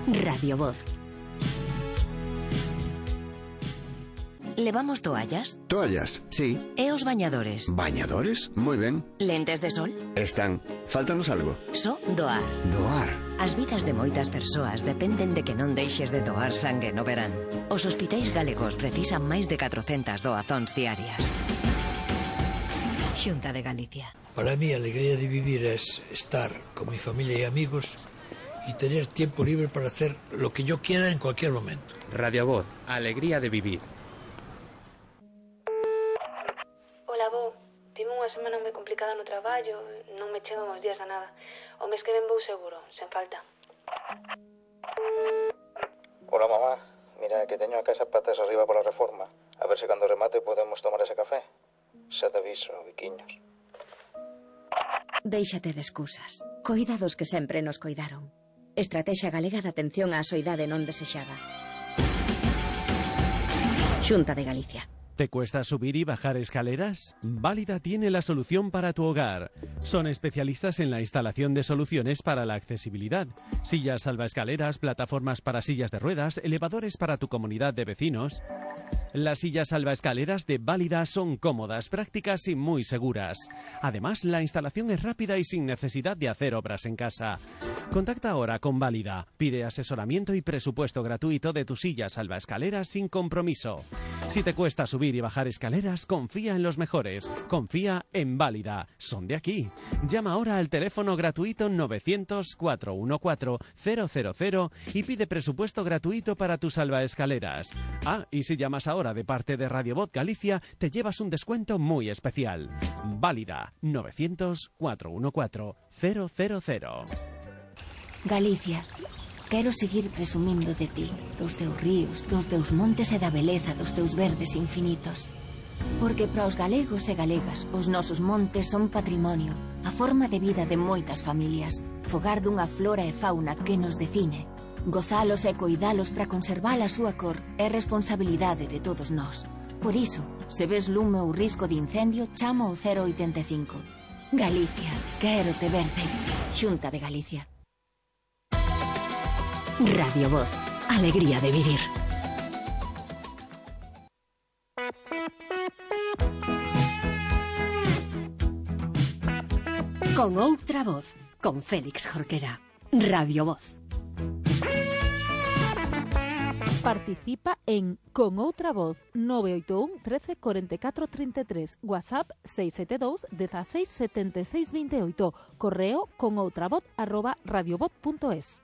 Radio Voz. ¿Levamos toallas? Toallas, sí. E os bañadores? ¿Bañadores? Moi ben. Lentes de sol? Están. Fáltanos algo. Só doar. Doar. As vidas de moitas persoas dependen de que non deixes de doar sangue no verán. Os hospitais galegos precisan máis de 400 doazóns diarias. Xunta de Galicia. Para mí, a alegría de vivir es estar con mi familia y amigos y tener tiempo libre para hacer lo que yo quiera en cualquier momento. Radio Voz, alegría de vivir. Ola, bo. Tive unha semana moi complicada no traballo, non me chegan os días a nada. O mes que ven vou seguro, sen falta. Hola, mamá. Mira, que teño a casa patas arriba pola reforma. A ver se cando remate podemos tomar ese café. Xa te aviso, biquiños. Déixate de excusas. Coida dos que sempre nos coidaron. Estrategia Galega de Atención á Soidade Non Desexada. Xunta de Galicia. ¿Te cuesta subir y bajar escaleras? Válida tiene la solución para tu hogar. Son especialistas en la instalación de soluciones para la accesibilidad. Sillas salvaescaleras, plataformas para sillas de ruedas, elevadores para tu comunidad de vecinos. Las sillas salvaescaleras de Válida son cómodas, prácticas y muy seguras. Además, la instalación es rápida y sin necesidad de hacer obras en casa. Contacta ahora con Válida. Pide asesoramiento y presupuesto gratuito de tu silla salvaescaleras sin compromiso. Si te cuesta subir y bajar escaleras, confía en los mejores. Confía en Válida. Son de aquí. Llama ahora al teléfono gratuito 900-414-000 y pide presupuesto gratuito para tus salvaescaleras. Ah, y si llamas ahora de parte de Radio Voz Galicia, te llevas un descuento muy especial. Válida 900-414-000. Galicia, quero seguir presumindo de ti, dos teus ríos, dos teus montes e da beleza dos teus verdes infinitos. Porque para os galegos e galegas, os nosos montes son patrimonio, a forma de vida de moitas familias, fogar dunha flora e fauna que nos define. Gozalos e coidalos para conservar a súa cor é responsabilidade de todos nós. Por iso, se ves lume ou risco de incendio, chama ao 085. Galicia, quero te verde. Xunta de Galicia. Radio Voz, alegría de vivir. Con outra voz, con Félix Jorquera. Radio Voz. Participa en Con Outra Voz 981 13 44 33, WhatsApp 672 16 76 28, correo conoutravoz@radiovoz.es.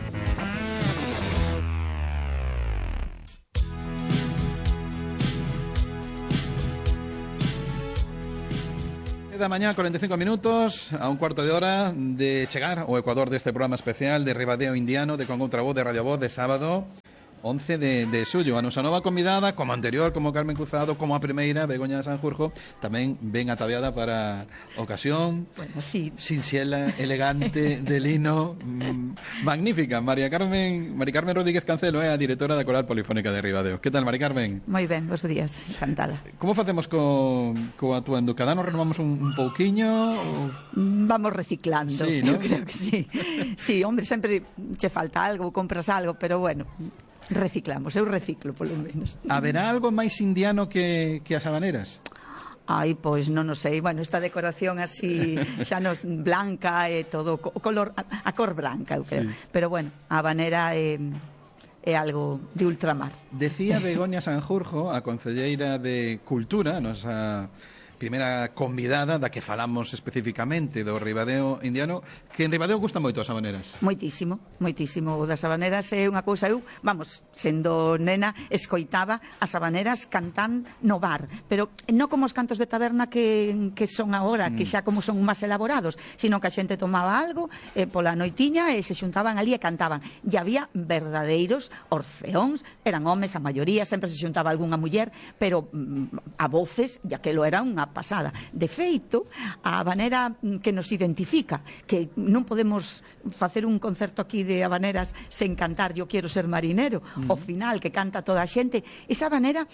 Da mañá, 45 minutos, a un cuarto de hora de chegar ao Ecuador deste programa especial de Ribadeo Indiano de Con Outra Voz de Radio Voz de sábado 11 de xullo. A nosa nova convidada, como anterior, como Carmen Cruzado, como a primeira, Begoña Sanjurjo, tamén ben ataviada para ocasión. Bueno, sí. Sinxela, elegante, de lino, magnífica. Mari Carmen Rodríguez Cancelo é a directora da Coral Polifónica de Ribadeo. Que tal, Mari Carmen? Moi ben, bons días, encantada. Como facemos co atuendo? Cada ano renovamos un pouquiño? Ou... Vamos reciclando, sí, ¿no? Eu creo que sí. Sí, hombre, sempre che falta algo, compras algo, pero bueno... Reciclamos, eu reciclo, polo menos. Haberá algo máis indiano que as habaneras? Ai, pois non o sei. Bueno, esta decoración así xa nos blanca e todo o color, a cor branca, eu creo. Sí. Pero bueno, a habanera é algo de ultramar. Decía Begoña Sanjurjo, a concelleira de Cultura, nosa primeira convidada da que falamos especificamente do Ribadeo Indiano, que en Ribadeo gustan moito as habaneras. Moitísimo, moitísimo. O das habaneras é unha cousa, eu, vamos, sendo nena, escoitaba as habaneras cantan no bar, pero non como os cantos de taberna que son agora, que xa como son máis elaborados, sino que a xente tomaba algo pola noitiña e se xuntaban ali e cantaban. E había verdadeiros orfeóns, eran homes, a maioría, sempre se xuntaba algunha muller, pero a voces, e aquelo era unha pasada. De feito, a habanera que nos identifica, que non podemos facer un concerto aquí de habaneras sen cantar Yo quero ser marinero, ao final, que canta toda a xente, esa habanera,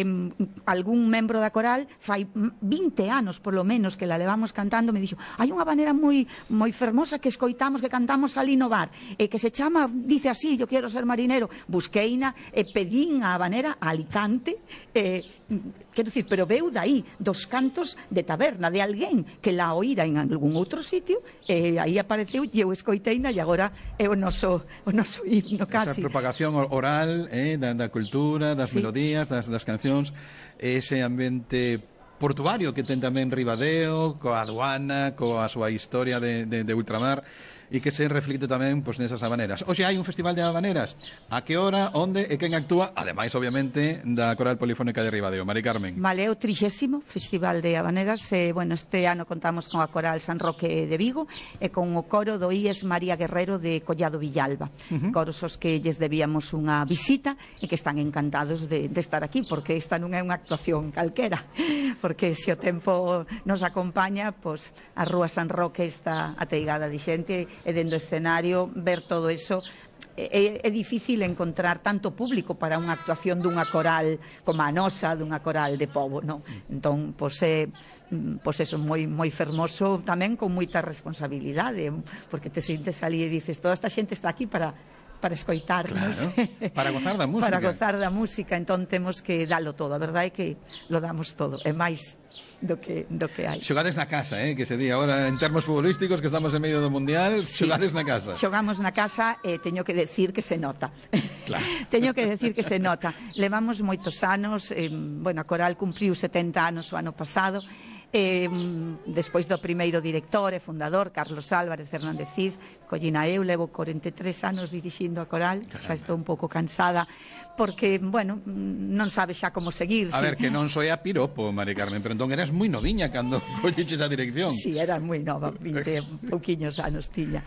algún membro da coral fai 20 anos, polo menos, que la levamos cantando, me dixo, hai unha habanera moi fermosa que escoitamos, que cantamos ali no bar, que se chama, dice así, Yo quero ser marinero. Busqueina, pedín a habanera a Alicante, quero dicir, pero veu daí, dos cantos de taberna, de alguén que la oíra en algún outro sitio, aí apareceu, e eu escoiteina, e agora é o noso himno, casi. Esa propagación oral da cultura, das melodías, das cancións, ese ambiente portuario que ten tamén Ribadeo, coa aduana, coa súa historia de ultramar, e que se reflicte tamén nesas habaneras. Hoxe hai un festival de habaneras. A que hora, onde e quen actúa? Ademais, obviamente, da Coral Polifónica de Ribadeo. Mari Carmen. Vale, é o 30º Festival de Habaneras. Este ano contamos con a Coral San Roque de Vigo e con o coro do IES María Guerrero de Collado Villalba. Coros os que lles debíamos unha visita e que están encantados de estar aquí, porque esta non é unha actuación calquera, porque se o tempo nos acompaña, pois a Rúa San Roque está ateigada de xente, e dentro do escenario ver todo eso é difícil encontrar tanto público para unha actuación dunha coral como a nosa, dunha coral de pobo, non? Entón, pois eso, moi fermoso, tamén con moita responsabilidade, porque te sientes ali e dices, toda esta xente está aquí para escoitarnos, claro, para gozar da música. Para gozar da música, entón temos que dalo todo, a verdade é que lo damos todo, é máis do que hai. Xogades na casa, que se di agora en termos futbolísticos, que estamos en medio do Mundial, sí. Xogades na casa. Xogamos na casa e teño que decir que se nota. Claro. Teño que decir que se nota. Levamos moitos anos, a Coral cumpriu 70 anos o ano pasado, despois do primeiro director e fundador Carlos Álvarez Hernández Cid, collina eu, levo 43 anos dirixindo a Coral. Caramba. Xa estou un pouco cansada porque, non sabe xa como seguir. A ver, que non soy a piropo, Mari Carmen, pero entón eras moi noviña cando colliches a dirección. Si, era moi nova, 20 pouquiños anos tiña.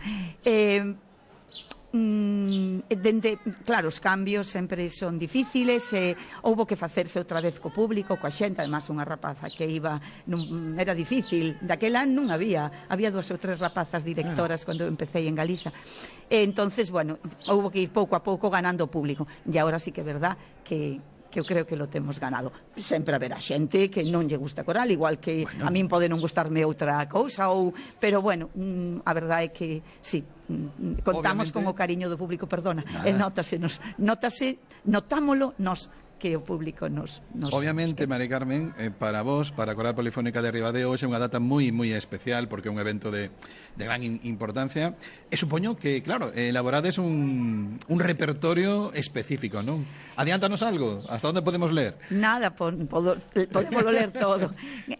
Claro, os cambios sempre son difíciles, houbo que facerse outra vez co público, coa xente, además unha rapaza que iba, era difícil, daquela non había 2 ou 3 rapazas directoras cando empecé en Galiza, entonces, houbo que ir pouco a pouco ganando o público, e agora sí que é verdad que eu creo que lo temos ganado. Sempre haberá xente que non lle gusta Coral, igual que a min pode non gustarme outra cousa, pero a verdade é que sí, contamos con o cariño do público, perdona, e notámolo nos que o público nos... Obviamente, Mari Carmen, para vos, para a Coral Polifónica de Ribadeo, hoxe é unha data moi especial, porque é un evento de gran importancia, e supoño que, claro, elaborades un repertorio específico, non? Adiántanos algo, hasta onde podemos ler? Nada, podemos ler todo.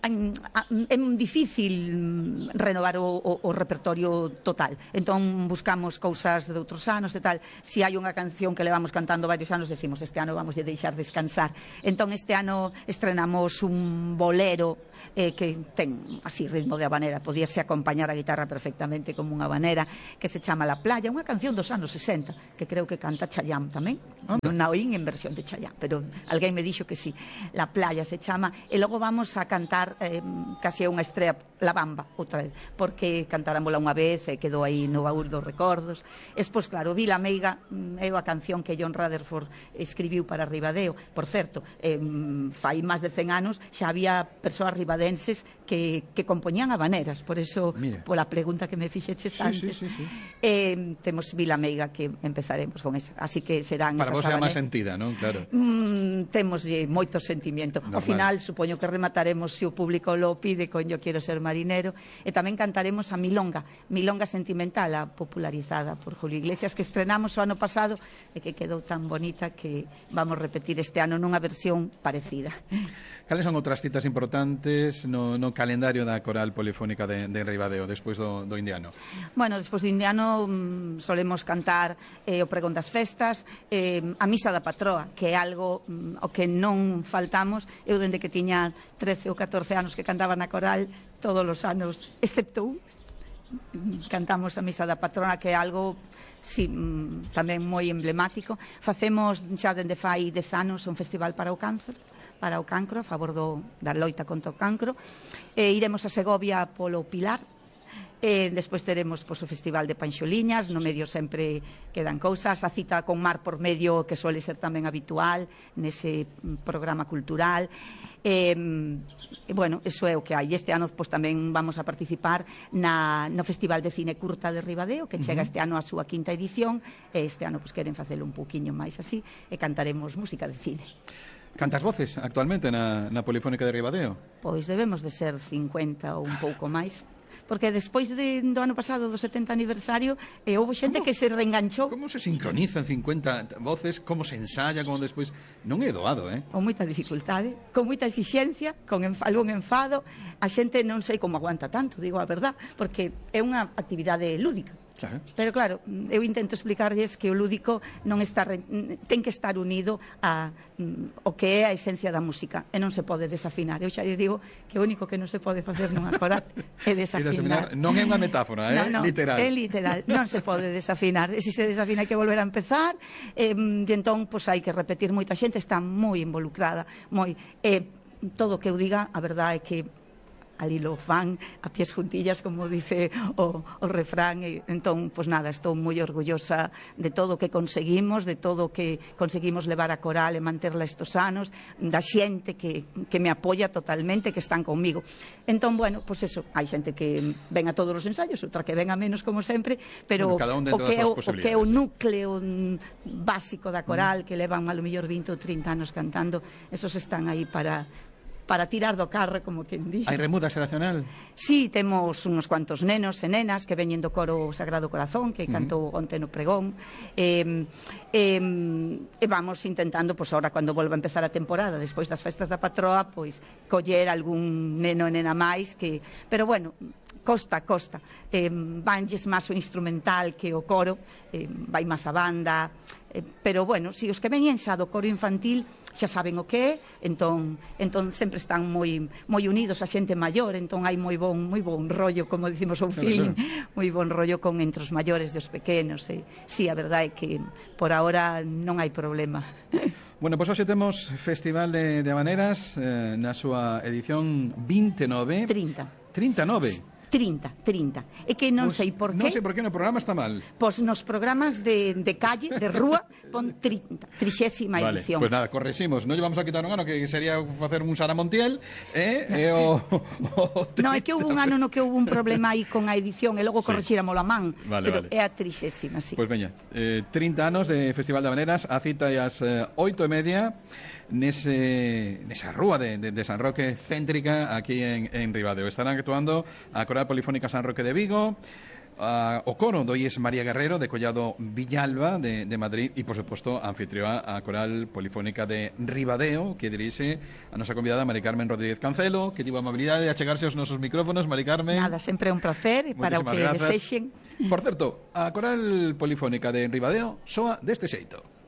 É difícil renovar o repertorio total, entón buscamos cousas de outros anos e tal. Se hai unha canción que levamos cantando varios anos, decimos, este ano vamos a deixar descansar. Entón este ano estrenamos un bolero que ten así ritmo de habanera, podíase acompañar a guitarra perfectamente como unha habanera, que se chama La Playa, unha canción dos anos 60 que creo que canta Chayanne tamén, non a oín en versión de Chayanne, pero alguén me dixo que sí. La Playa se chama, e logo vamos a cantar casi unha estrela, La Bamba, outra vez, porque cantarámola unha vez e quedou aí no baúl dos recordos. Despois, claro, Vila Meiga é a canción que John Rutherford escribiu para Ribadeo. Por certo, fai máis de 100 anos xa había persoas ribadenses que compoñían habaneras, por eso, pola pregunta que me fixeches antes. Sí. Temos Vila Meiga, que empezaremos con esa, así que serán para esas vos é a máis sentida, non? Claro. Temos moito sentimento. Ao final, supoño que remataremos, se o público lo pide, con Yo quero ser marinero, e tamén cantaremos a Milonga Sentimental, a popularizada por Julio Iglesias, que estrenamos o ano pasado e que quedou tan bonita que vamos repetir este ano nunha versión parecida. Cales son outras citas importantes no calendario da Coral Polifónica de Ribadeo despois do indiano? Despois do indiano solemos cantar o pregón das festas, a misa da patroa, que é algo o que non faltamos. Eu dende que tiña 13 ou 14 anos que cantaba na Coral, todos os anos, excepto un, cantamos a misa da patrona, que é algo tamén moi emblemático. Facemos xa dende fai 10 anos un festival para o cáncer, para o cancro, a favor da loita contra o cancro. Iremos a Segovia polo Pilar. Despois teremos o Festival de Panxoliñas, no medio sempre quedan cousas, a cita con Mar por medio, que suele ser tamén habitual nese programa cultural. Bueno, eso é o que hai. Este ano tamén vamos a participar no Festival de Cine Curta de Ribadeo, que chega este ano a súa 5ª edición, e este ano queren facelo un pouquiño máis así, e cantaremos música de cine. Cantas voces actualmente na Polifónica de Ribadeo? Pois debemos de ser 50 ou un pouco máis, porque despois do ano pasado, do 70 aniversario, houve xente que se reenganchou. Como se sincronizan 50 voces? Como se ensaya? Como despois... Non é doado, Con moita dificultade, con moita exixencia, con algún enfado. A xente non sei como aguanta tanto, digo a verdad, porque é unha actividade lúdica. Claro. Pero claro, eu intento explicarlles que o lúdico ten que estar unido ao que é a esencia da música, e non se pode desafinar. Eu xa digo que o único que non se pode facer nunha coral é desafinar. Non é unha metáfora, literal. É literal, non se pode desafinar. E se se desafina hai que volver a empezar, e entón hai que repetir. Moita xente está moi involucrada, todo o que eu diga, a verdade é que ali lo fan a pies juntillas, como dice o refrán, e entón, nada, estou moi orgullosa de todo o que conseguimos, de todo o que conseguimos levar a coral e manterla estos anos, da xente que me apoia totalmente, que están conmigo. Entón, bueno, eso, hai xente que ven a todos os ensaios, outra que ven a menos, como sempre, pero o que é o núcleo básico da coral, que levan a lo mellor 20 ou 30 anos cantando, esos están aí para tirar do carro, como quen di. Hai remuda xeracional? Sí, temos uns cuantos nenos e nenas que veñen do coro Sagrado Corazón, que cantou onte no pregón, e vamos intentando, ahora, cando volva a empezar a temporada, despois das festas da patroa, coller algún neno e nena máis, pero bueno, costa. Vanlles máis o instrumental que o coro, vai máis a banda, pero bueno, si os que veñen xa do coro infantil xa saben o que é, entón sempre están moi unidos a xente maior, entón hai moi bon rollo, como dicimos, un feeling moi bon rollo entre os maiores e os pequenos. Si, a verdade é que por ahora non hai problema. Bueno, pois hoxe temos Festival de Habaneras na súa edición 29. 39. 30. É que non sei por qué. Non sei por qué no programa está mal. Pois nos programas de calle, de rúa, pon 30, 30ª edición. Pois nada, correximos. Non lle vamos a quitar un ano, que sería facer un Sara Montiel, Non, é que houve un ano no que houve un problema aí con a edición, e logo correxíramos a man. Pero é a 30ª, sí. Pois veña, 30 anos de Festival de Habaneras, a cita é as 8:30, nesa rúa de San Roque céntrica aquí en Ribadeo. Estarán actuando a Coral Polifónica San Roque de Vigo, o coro do IES María Guerrero de Collado Villalba de Madrid, e por suposto a anfitrión a Coral Polifónica de Ribadeo, que dirixe a nosa convidada Mari Carmen Rodríguez Cancelo, que tivo a amabilidade de achegarse aos nosos micrófonos. Mari Carmen, nada, sempre é un placer, para o que desexen. Por certo, a Coral Polifónica de Ribadeo soa deste xeito.